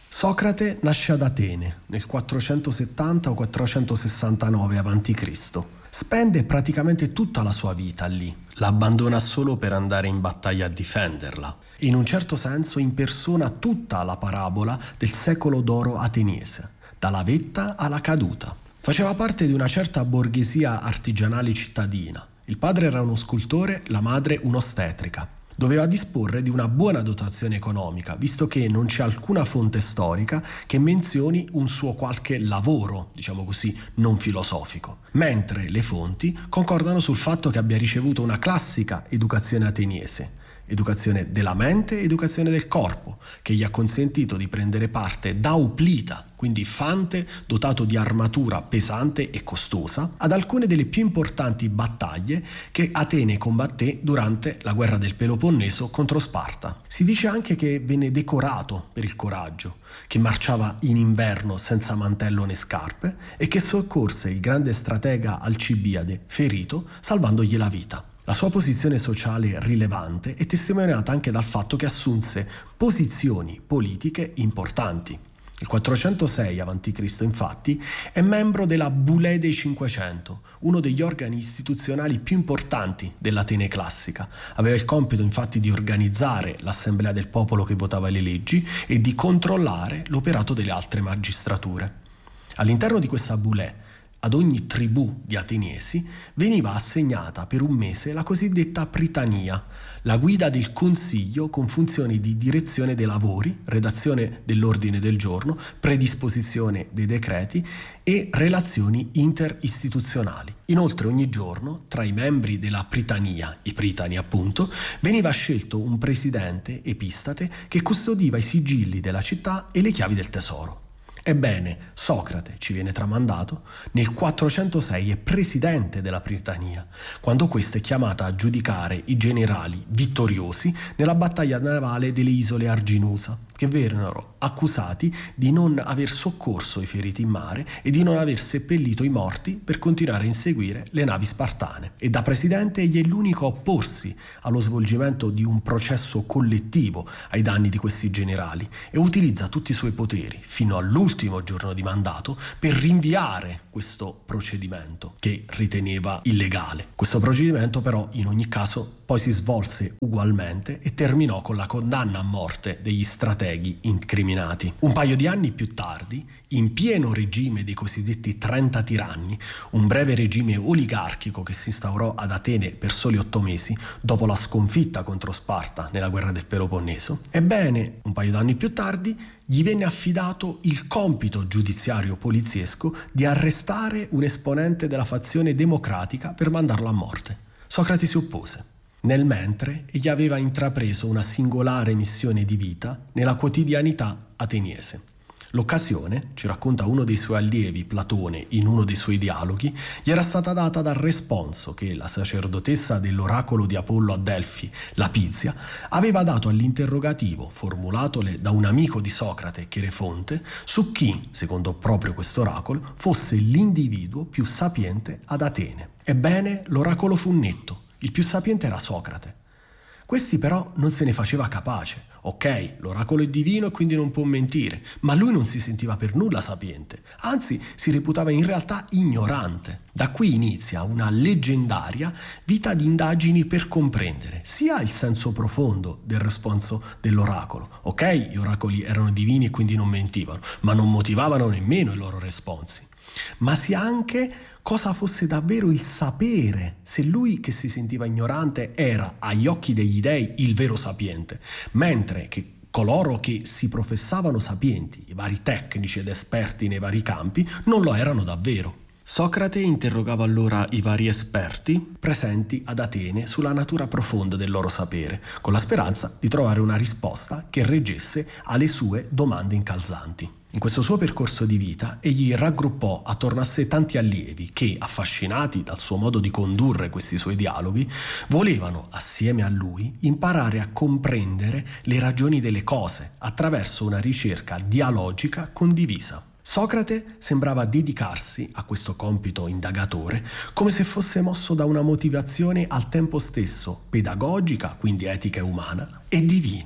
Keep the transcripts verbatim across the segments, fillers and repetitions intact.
Socrate nasce ad Atene nel quattrocentosettanta o quattrocentosessantanove avanti Cristo Spende praticamente tutta la sua vita lì, la abbandona solo per andare in battaglia a difenderla. In un certo senso impersona tutta la parabola del secolo d'oro ateniese, dalla vetta alla caduta. Faceva parte di una certa borghesia artigianale cittadina. Il padre era uno scultore, la madre un'ostetrica. Doveva disporre di una buona dotazione economica, visto che non c'è alcuna fonte storica che menzioni un suo qualche lavoro, diciamo così, non filosofico, mentre le fonti concordano sul fatto che abbia ricevuto una classica educazione ateniese, educazione della mente e educazione del corpo, che gli ha consentito di prendere parte da Oplita, quindi fante dotato di armatura pesante e costosa, ad alcune delle più importanti battaglie che Atene combatté durante la guerra del Peloponneso contro Sparta. Si dice anche che venne decorato per il coraggio, che marciava in inverno senza mantello né scarpe e che soccorse il grande stratega Alcibiade ferito, salvandogli la vita. La sua posizione sociale rilevante è testimoniata anche dal fatto che assunse posizioni politiche importanti. Il quattrocentosei avanti Cristo infatti è membro della Bulè dei Cinquecento, uno degli organi istituzionali più importanti dell'Atene classica. Aveva il compito infatti di organizzare l'assemblea del popolo che votava le leggi e di controllare l'operato delle altre magistrature. All'interno di questa Bulè, ad ogni tribù di ateniesi veniva assegnata per un mese la cosiddetta pritania, la guida del consiglio con funzioni di direzione dei lavori, redazione dell'ordine del giorno, predisposizione dei decreti e relazioni interistituzionali. Inoltre ogni giorno tra i membri della pritania, i pritani appunto, veniva scelto un presidente epistate che custodiva i sigilli della città e le chiavi del tesoro. Ebbene, Socrate, ci viene tramandato, nel quattrocentosei è presidente della Pritania, quando questa è chiamata a giudicare i generali vittoriosi nella battaglia navale delle isole Arginusa, che vennero accusati di non aver soccorso i feriti in mare e di non aver seppellito i morti per continuare a inseguire le navi spartane. E da presidente egli è l'unico a opporsi allo svolgimento di un processo collettivo ai danni di questi generali e utilizza tutti i suoi poteri fino all'ultimo giorno di mandato per rinviare questo procedimento che riteneva illegale. Questo procedimento però in ogni caso poi si svolse ugualmente e terminò con la condanna a morte degli strateghi incriminati. Un paio di anni più tardi, in pieno regime dei cosiddetti trenta tiranni, un breve regime oligarchico che si instaurò ad Atene per soli otto mesi dopo la sconfitta contro Sparta nella guerra del Peloponneso, ebbene, un paio d'anni più tardi, gli venne affidato il compito giudiziario poliziesco di arrestare un esponente della fazione democratica per mandarlo a morte. Socrate si oppose. Nel mentre egli aveva intrapreso una singolare missione di vita nella quotidianità ateniese. L'occasione, ci racconta uno dei suoi allievi, Platone, in uno dei suoi dialoghi, gli era stata data dal responso che la sacerdotessa dell'oracolo di Apollo a Delfi, Lapizia, aveva dato all'interrogativo formulatole da un amico di Socrate, Cherefonte, su chi, secondo proprio questo oracolo, fosse l'individuo più sapiente ad Atene. Ebbene, l'oracolo fu netto. Il più sapiente era Socrate. Questi però non se ne faceva capace. Ok, l'oracolo è divino e quindi non può mentire, ma lui non si sentiva per nulla sapiente, anzi si reputava in realtà ignorante. Da qui inizia una leggendaria vita di indagini per comprendere sia il senso profondo del responso dell'oracolo. Ok, gli oracoli erano divini e quindi non mentivano, ma non motivavano nemmeno i loro responsi. Ma sia anche cosa fosse davvero il sapere, se lui che si sentiva ignorante era agli occhi degli dei il vero sapiente, mentre che coloro che si professavano sapienti, i vari tecnici ed esperti nei vari campi, non lo erano davvero. Socrate interrogava allora i vari esperti presenti ad Atene sulla natura profonda del loro sapere, con la speranza di trovare una risposta che reggesse alle sue domande incalzanti. In questo suo percorso di vita egli raggruppò attorno a sé tanti allievi che, affascinati dal suo modo di condurre questi suoi dialoghi, volevano, assieme a lui, imparare a comprendere le ragioni delle cose attraverso una ricerca dialogica condivisa. Socrate sembrava dedicarsi a questo compito indagatore come se fosse mosso da una motivazione al tempo stesso pedagogica, quindi etica e umana, e divina.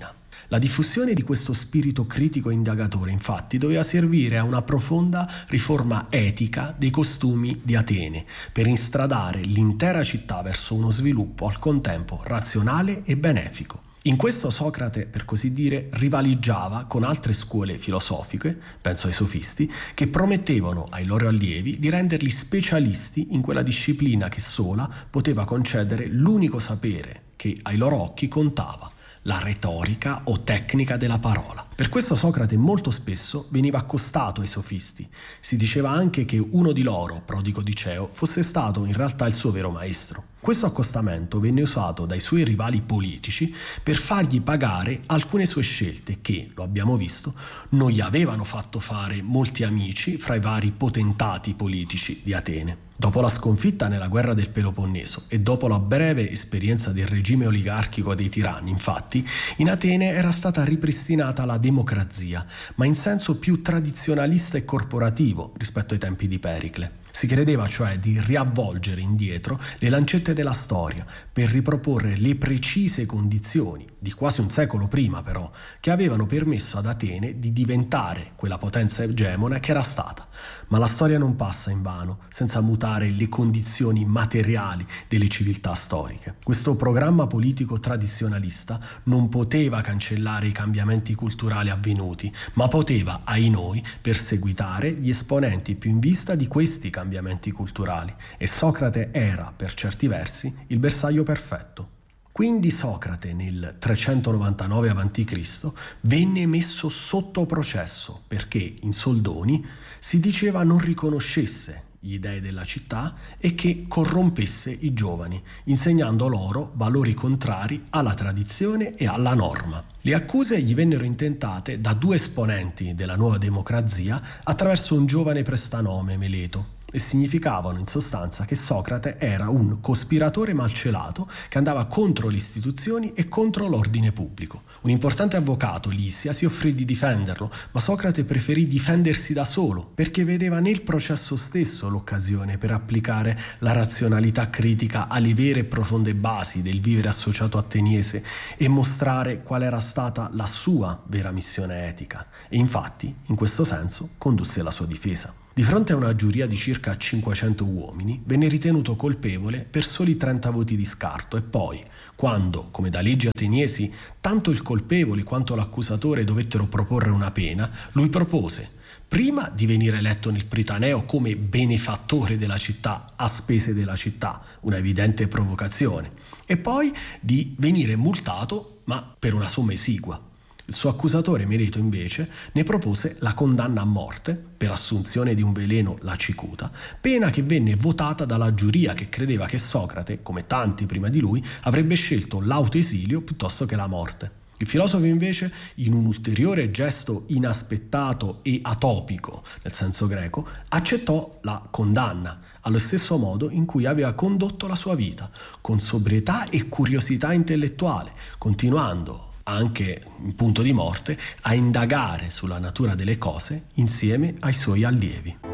La diffusione di questo spirito critico e indagatore, infatti, doveva servire a una profonda riforma etica dei costumi di Atene, per instradare l'intera città verso uno sviluppo al contempo razionale e benefico. In questo Socrate, per così dire, rivaleggiava con altre scuole filosofiche, penso ai sofisti, che promettevano ai loro allievi di renderli specialisti in quella disciplina che sola poteva concedere l'unico sapere che ai loro occhi contava: la retorica o tecnica della parola. Per questo Socrate molto spesso veniva accostato ai sofisti. Si diceva anche che uno di loro, Prodico Diceo, fosse stato in realtà il suo vero maestro. Questo accostamento venne usato dai suoi rivali politici per fargli pagare alcune sue scelte che, lo abbiamo visto, non gli avevano fatto fare molti amici fra i vari potentati politici di Atene. Dopo la sconfitta nella guerra del Peloponneso e dopo la breve esperienza del regime oligarchico dei tiranni, infatti, in Atene era stata ripristinata la democrazia, ma in senso più tradizionalista e corporativo rispetto ai tempi di Pericle. Si credeva cioè di riavvolgere indietro le lancette della storia per riproporre le precise condizioni, di quasi un secolo prima però, che avevano permesso ad Atene di diventare quella potenza egemone che era stata. Ma la storia non passa invano, senza mutare le condizioni materiali delle civiltà storiche. Questo programma politico tradizionalista non poteva cancellare i cambiamenti culturali avvenuti, ma poteva, ai noi, perseguitare gli esponenti più in vista di questi cambiamenti culturali, e Socrate era, per certi versi, il bersaglio perfetto. Quindi Socrate nel trecentonovantanove avanti Cristo venne messo sotto processo perché in soldoni si diceva non riconoscesse gli dei della città e che corrompesse i giovani, insegnando loro valori contrari alla tradizione e alla norma. Le accuse gli vennero intentate da due esponenti della nuova democrazia attraverso un giovane prestanome, Meleto, e significavano in sostanza che Socrate era un cospiratore malcelato che andava contro le istituzioni e contro l'ordine pubblico. Un importante avvocato, Lisia, si offrì di difenderlo, ma Socrate preferì difendersi da solo perché vedeva nel processo stesso l'occasione per applicare la razionalità critica alle vere e profonde basi del vivere associato ateniese e mostrare qual era stata la sua vera missione etica. E infatti, in questo senso, condusse la sua difesa. Di fronte a una giuria di circa cinquecento uomini, venne ritenuto colpevole per soli trenta voti di scarto e poi, quando, come da leggi ateniesi, tanto il colpevole quanto l'accusatore dovettero proporre una pena, lui propose prima di venire eletto nel Pritaneo come benefattore della città a spese della città, una evidente provocazione, e poi di venire multato ma per una somma esigua. Il suo accusatore Meleto invece ne propose la condanna a morte per assunzione di un veleno, la cicuta, pena che venne votata dalla giuria che credeva che Socrate, come tanti prima di lui, avrebbe scelto l'autoesilio piuttosto che la morte. Il filosofo invece, in un ulteriore gesto inaspettato e atopico, nel senso greco, accettò la condanna, allo stesso modo in cui aveva condotto la sua vita, con sobrietà e curiosità intellettuale, continuando anche in punto di morte a indagare sulla natura delle cose insieme ai suoi allievi.